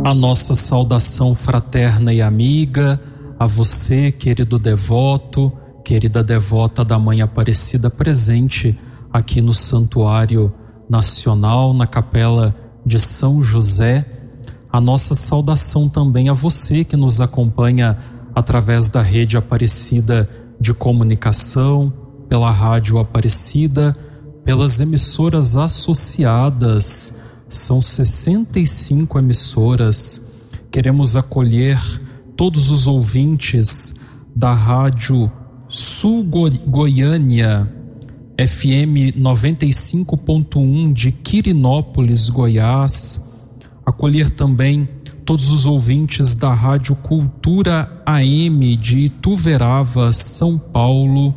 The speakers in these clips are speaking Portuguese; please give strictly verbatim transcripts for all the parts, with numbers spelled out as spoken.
A nossa saudação fraterna e amiga a você, querido devoto, querida devota da Mãe Aparecida, presente aqui no Santuário Nacional, na Capela de São José. A nossa saudação também a você que nos acompanha através da Rede Aparecida de Comunicação, pela Rádio Aparecida, pelas emissoras associadas. São sessenta e cinco emissoras. Queremos acolher todos os ouvintes da Rádio Sul Goiânia, F M noventa e cinco ponto um de Quirinópolis, Goiás. Acolher também todos os ouvintes da Rádio Cultura A M de Ituverava, São Paulo.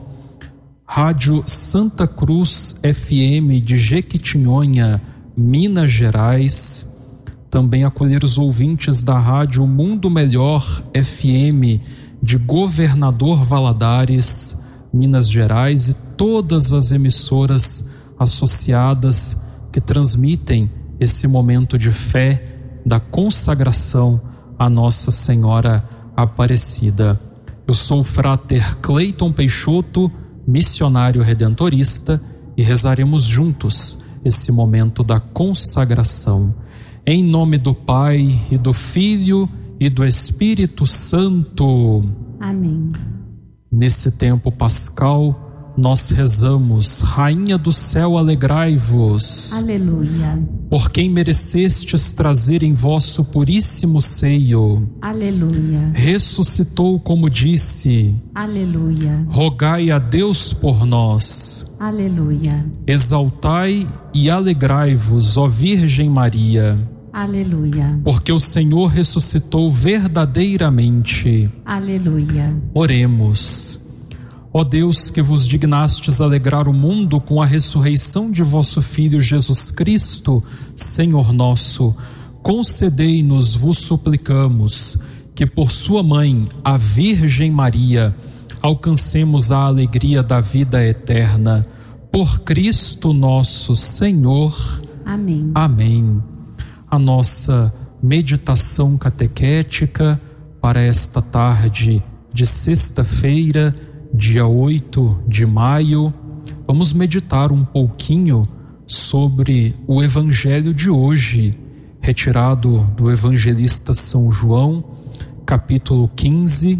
Rádio Santa Cruz F M de Jequitinhonha, Minas Gerais. Também acolher os ouvintes da Rádio Mundo Melhor F M de Governador Valadares, Minas Gerais, e todas as emissoras associadas que transmitem esse momento de fé da consagração à Nossa Senhora Aparecida. Eu sou o frater Cleiton Peixoto, missionário redentorista, e rezaremos juntos esse momento da consagração. Em nome do Pai, e do Filho, e do Espírito Santo. Amém. Nesse tempo pascal, nós rezamos: Rainha do céu, alegrai-vos. Aleluia. Por quem merecestes trazer em vosso puríssimo seio. Aleluia. Ressuscitou como disse. Aleluia. Rogai a Deus por nós. Aleluia. Exaltai e alegrai-vos, ó Virgem Maria. Aleluia. Porque o Senhor ressuscitou verdadeiramente. Aleluia. Oremos. Ó Deus, que vos dignastes alegrar o mundo com a ressurreição de vosso Filho Jesus Cristo, Senhor nosso, concedei-nos, vos suplicamos, que por sua mãe, a Virgem Maria, alcancemos a alegria da vida eterna. Por Cristo nosso Senhor. Amém. Amém. A nossa meditação catequética para esta tarde de sexta-feira, dia oito de maio, vamos meditar um pouquinho sobre o evangelho de hoje, retirado do evangelista São João, capítulo quinze,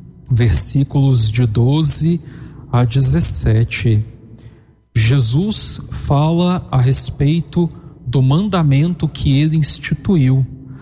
versículos de doze a dezessete. Jesus fala a respeito do mandamento que ele instituiu: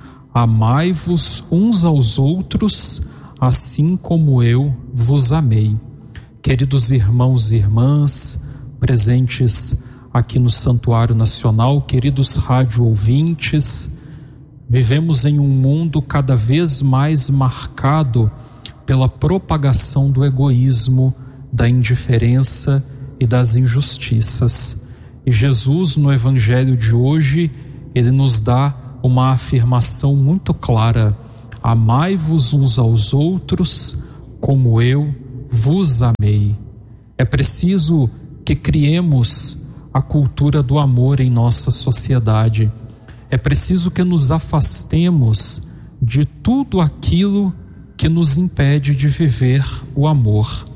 amai-vos uns aos outros, assim como eu vos amei. Queridos irmãos e irmãs, presentes aqui no Santuário Nacional, queridos rádio ouvintes, vivemos em um mundo cada vez mais marcado pela propagação do egoísmo, da indiferença e das injustiças. E Jesus, no Evangelho de hoje, ele nos dá uma afirmação muito clara: amai-vos uns aos outros como eu vos amei. É preciso que criemos a cultura do amor em nossa sociedade. É preciso que nos afastemos de tudo aquilo que nos impede de viver o amor.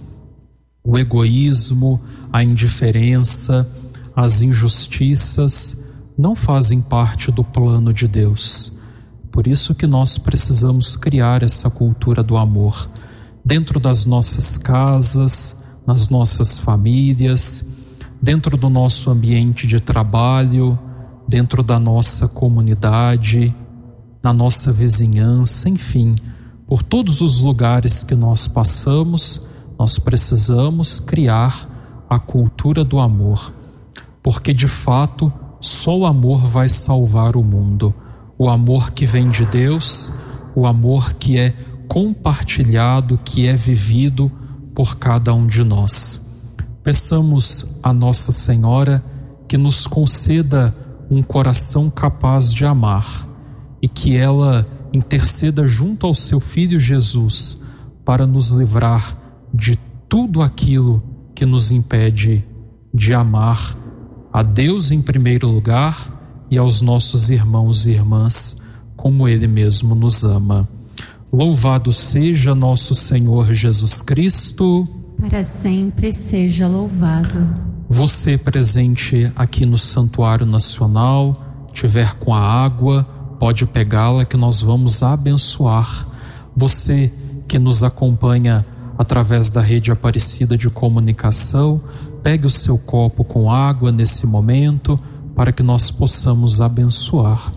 O egoísmo, a indiferença, as injustiças não fazem parte do plano de Deus. Por isso que nós precisamos criar essa cultura do amor dentro das nossas casas, nas nossas famílias, dentro do nosso ambiente de trabalho, dentro da nossa comunidade, na nossa vizinhança, enfim, por todos os lugares que nós passamos, nós precisamos criar a cultura do amor, porque de fato só o amor vai salvar o mundo. O amor que vem de Deus, o amor que é compartilhado, que é vivido por cada um de nós. Peçamos a Nossa Senhora que nos conceda um coração capaz de amar e que ela interceda junto ao seu Filho Jesus para nos livrar de tudo aquilo que nos impede de amar a Deus em primeiro lugar e aos nossos irmãos e irmãs como Ele mesmo nos ama. Louvado seja nosso Senhor Jesus Cristo. Para sempre seja louvado. Você presente aqui no Santuário Nacional, tiver com a água, pode pegá-la que nós vamos abençoar. Você que nos acompanha através da rede Aparecida de Comunicação, pegue o seu copo com água nesse momento para que nós possamos abençoar.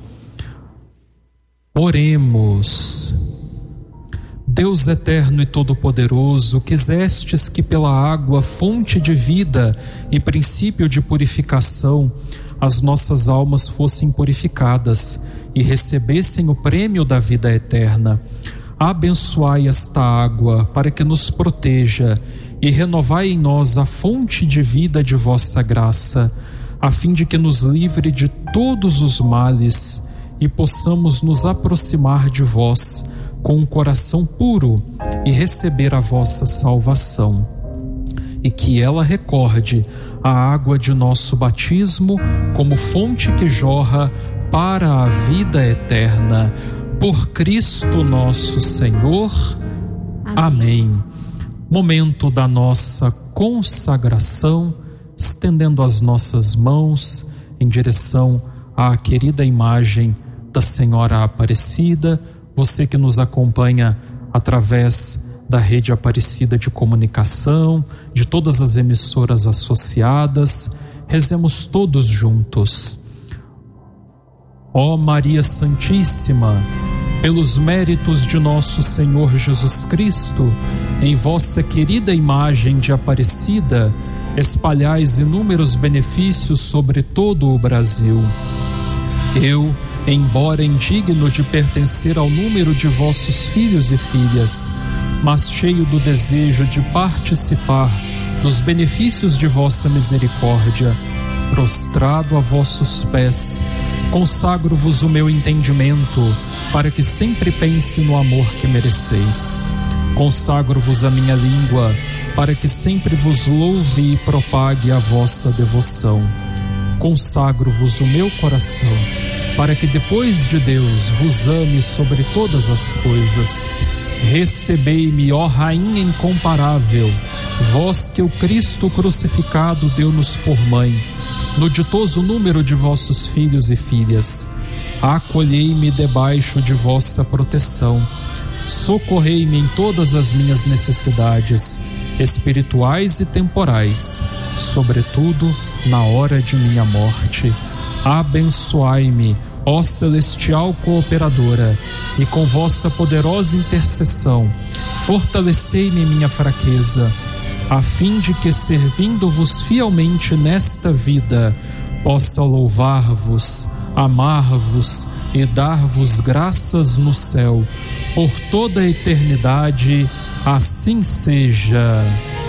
Oremos. Deus eterno e todo-poderoso, quisestes que pela água, fonte de vida e princípio de purificação, as nossas almas fossem purificadas e recebessem o prêmio da vida eterna. Abençoai esta água para que nos proteja e renovai em nós a fonte de vida de vossa graça, a fim de que nos livre de todos os males e possamos nos aproximar de vós com um coração puro e receber a vossa salvação. E que ela recorde a água de nosso batismo como fonte que jorra para a vida eterna. Por Cristo nosso Senhor. Amém. Amém. Momento da nossa consagração, estendendo as nossas mãos em direção à querida imagem da Senhora Aparecida. Você que nos acompanha através da rede Aparecida de Comunicação, de todas as emissoras associadas, rezemos todos juntos. Ó Maria Santíssima, pelos méritos de nosso Senhor Jesus Cristo, em vossa querida imagem de Aparecida, espalhais inúmeros benefícios sobre todo o Brasil. Eu, embora indigno de pertencer ao número de vossos filhos e filhas, mas cheio do desejo de participar dos benefícios de vossa misericórdia, prostrado a vossos pés, consagro-vos o meu entendimento, para que sempre pense no amor que mereceis. Consagro-vos a minha língua, para que sempre vos louve e propague a vossa devoção. Consagro-vos o meu coração, para que depois de Deus vos ame sobre todas as coisas. Recebei-me, ó Rainha incomparável, vós que o Cristo crucificado deu-nos por mãe, no ditoso número de vossos filhos e filhas. Acolhei-me debaixo de vossa proteção. Socorrei-me em todas as minhas necessidades, espirituais e temporais, sobretudo na hora de minha morte. Abençoai-me, ó celestial cooperadora, e com vossa poderosa intercessão, fortalecei-me em minha fraqueza, a fim de que, servindo-vos fielmente nesta vida, possa louvar-vos, amar-vos e dar-vos graças no céu, por toda a eternidade. Assim seja.